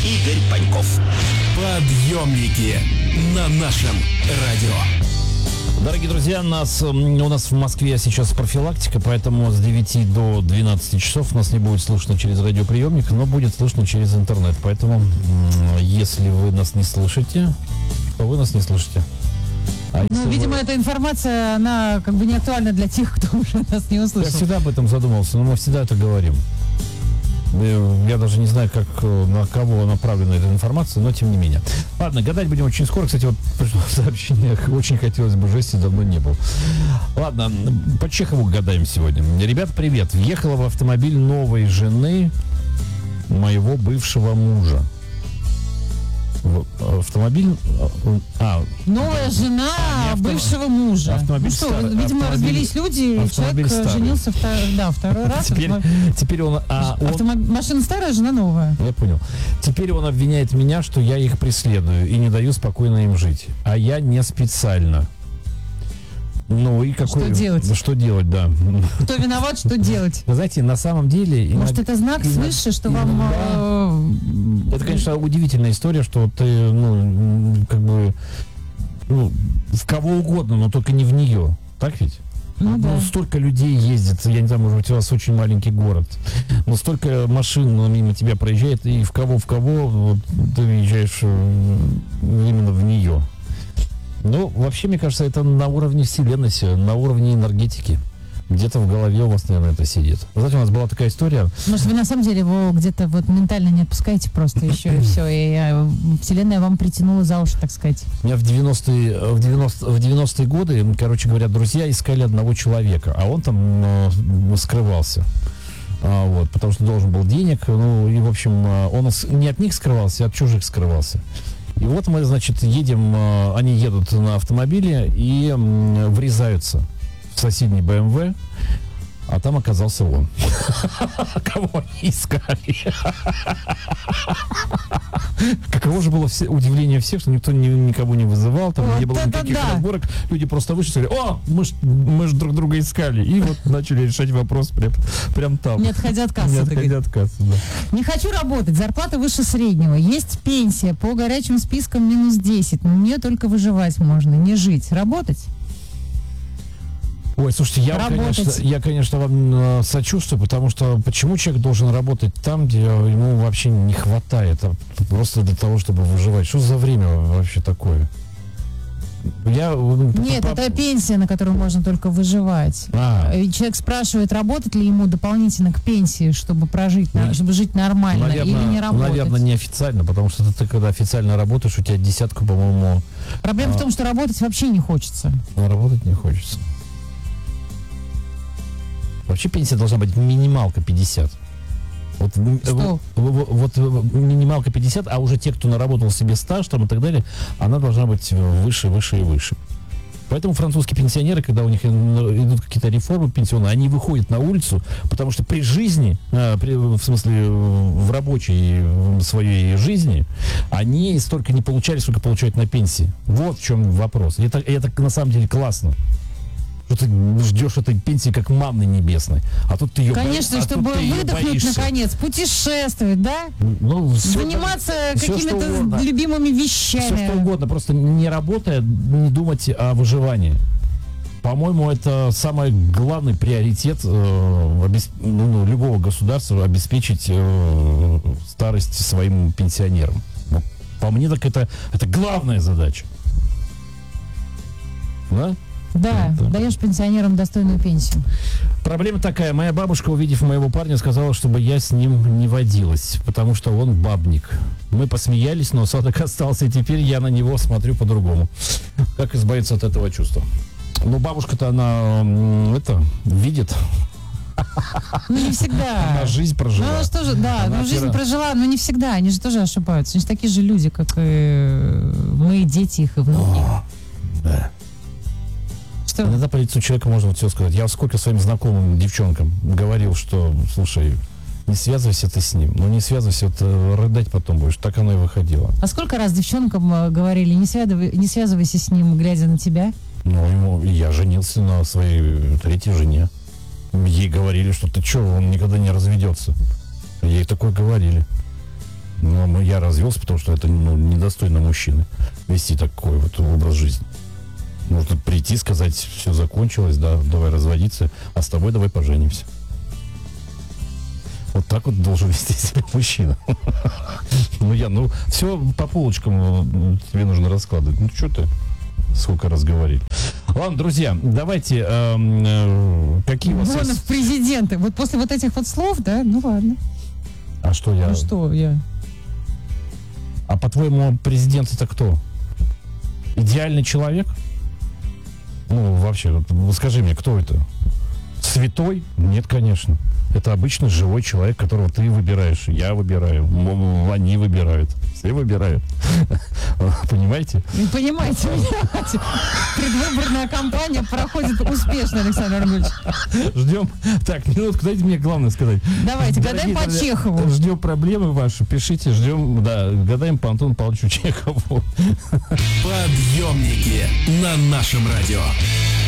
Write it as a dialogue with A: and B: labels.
A: Игорь Паньков.
B: Подъемники на нашем радио.
C: Дорогие друзья, у нас в Москве сейчас профилактика, поэтому с 9 до 12 часов нас не будет слышно через радиоприемник, но будет слышно через интернет. Поэтому, если вы нас не слышите, то вы нас не слышите.
D: Видимо, эта информация, она как бы не актуальна для тех, кто уже нас не услышал.
C: Я всегда об этом задумался, но мы всегда это говорим. Я даже не знаю, на кого направлена эта информация, но тем не менее. Ладно, гадать будем очень скоро. Кстати, вот пришло сообщение, очень хотелось бы жести, давно не был. Ладно, по Чехову гадаем сегодня. Ребят, привет. Въехала в автомобиль новой жены моего бывшего мужа. Автомобиль...
D: Новая жена бывшего мужа.
C: Автомобиль
D: видимо, развелись люди, и человек женился второй раз.
C: Теперь он...
D: Машина старая, жена новая.
C: Я понял. Теперь он обвиняет меня, что я их преследую и не даю спокойно им жить. А я не специально. Ну и какой...
D: Что делать?
C: Что делать, да.
D: Кто виноват, что делать?
C: Вы знаете, на самом деле...
D: Может, это знак свыше, что вам...
C: Это, конечно, удивительная история, что ты, в кого угодно, но только не в нее. Так ведь?
D: Да.
C: Столько людей ездит, я не знаю, может быть, у вас очень маленький город, но столько машин мимо тебя проезжает, и в кого вот, ты въезжаешь именно в нее. Ну, вообще, мне кажется, это на уровне вселенной, на уровне энергетики. Где-то в голове у вас, наверное, это сидит. Вы знаете, у нас была такая история.
D: Может, вы на самом деле его где-то вот ментально не отпускаете просто еще и все, и вселенная вам притянула за уши, так сказать.
C: У меня в 90-е годы, короче говоря, друзья искали одного человека, а он там скрывался. Потому что должен был денег, и, в общем, он не от них скрывался, а от чужих скрывался. И вот мы, значит, едем, они едут на автомобиле и врезаются в соседний БМВ, а там оказался он. Кого они искали? Каково же было удивление всех, что никто никого не вызывал, там не было никаких разборок. Люди просто вышли и сказали: мы же друг друга искали. И вот начали решать вопрос прям там.
D: Не отходя от кассы.
C: Не отходя от кассы, да.
D: Не хочу работать, зарплата выше среднего. Есть пенсия по горячим спискам -10. На нее только выживать можно, не жить. Работать?
C: Ой, слушайте, я, конечно, вам сочувствую, потому что почему человек должен работать там, где ему вообще не хватает, просто для того, чтобы выживать? Что за время вообще такое?
D: Нет, это пенсия, на которую можно только выживать. Человек спрашивает, работать ли ему дополнительно к пенсии, чтобы прожить, чтобы жить нормально, или не работать.
C: Наверное, неофициально, потому что ты, когда официально работаешь, у тебя десятку, по-моему...
D: Проблема в том, что работать вообще не хочется.
C: Работать не хочется. Вообще пенсия должна быть минималка 50. Вот минималка 50, а уже те, кто наработал себе стаж там и так далее, она должна быть выше, выше и выше. Поэтому французские пенсионеры, когда у них идут какие-то реформы пенсионные, они выходят на улицу, потому что при жизни, в рабочей своей жизни, они столько не получали, сколько получают на пенсии. Вот в чем вопрос. И это на самом деле классно. Что ты ждешь этой пенсии как манны небесной. А тут ты ее
D: Конечно, чтобы выдохнуть наконец, путешествовать, да? Заниматься какими-то любимыми вещами.
C: Все что угодно, просто не работая, не думать о выживании. По-моему, это самый главный приоритет любого государства — обеспечить старость своим пенсионерам. По мне, так это главная задача. Да?
D: Да, даешь пенсионерам достойную пенсию.
C: Проблема такая. Моя бабушка, увидев моего парня, сказала, чтобы я с ним не водилась, потому что он бабник. Мы посмеялись, но осадок остался, и теперь я на него смотрю по-другому. Как избавиться от этого чувства? Бабушка-то, она видит.
D: Не всегда.
C: Она жизнь прожила.
D: Жизнь прожила, но не всегда. Они же тоже ошибаются. Они же такие же люди, как и мы, дети их и внуки.
C: Да. Иногда по лицу человека можно все сказать. Я сколько своим знакомым девчонкам говорил, что, слушай, не связывайся ты с ним. Не связывайся, рыдать потом будешь. Так оно и выходило.
D: А сколько раз девчонкам говорили, не связывайся с ним, глядя на тебя?
C: Я женился на своей третьей жене. Ей говорили, что ты что, он никогда не разведется. Ей такое говорили. Но я развелся, потому что это недостойно мужчины вести такой вот образ жизни. Можно прийти, сказать, все закончилось, да, давай разводиться, а с тобой давай поженимся. Вот так вот должен вести себя мужчина. Все по полочкам тебе нужно раскладывать. Ну, что ты? Сколько раз говорили. Ладно, друзья, давайте, какие у вас
D: есть... в президенты. Вот после вот этих вот слов, да, ну ладно.
C: А что я?
D: Ну что я?
C: А по-твоему, президент это кто? Идеальный человек? Ну, вообще, вот скажи мне, кто это? Святой? Нет, конечно. Это обычный живой человек, которого ты выбираешь. Я выбираю. Они выбирают. Все выбирают. Понимаете?
D: Понимаете. Предвыборная кампания проходит успешно, Александр Арнольдович.
C: Ждем. Так, минутку, дайте мне главное сказать.
D: Давайте, гадаем по Чехову.
C: Ждем проблемы ваши. Пишите, ждем. Да, гадаем по Антону Павловичу Чехову.
B: Подъемники на нашем радио.